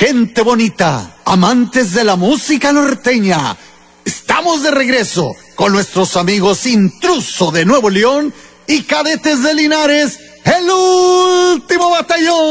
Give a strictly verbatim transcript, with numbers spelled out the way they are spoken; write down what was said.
gente bonita, amantes de la música norteña, estamos de regreso con nuestros amigos Intruso de Nuevo León y Cadetes de Linares, el último batallón.